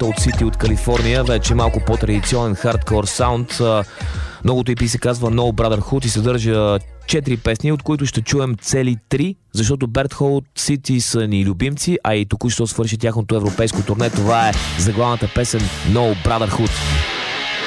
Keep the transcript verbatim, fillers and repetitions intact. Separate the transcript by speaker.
Speaker 1: Salt City от Калифорния, вече малко по-традиционен хардкор саунд. Новото и пи се казва No Brotherhood и съдържа четири песни, от които ще чуем цели три, защото Bad Salt City са ни любимци, а и току-що свърши тяхното европейско турне. Това е заглавната песен No Brotherhood.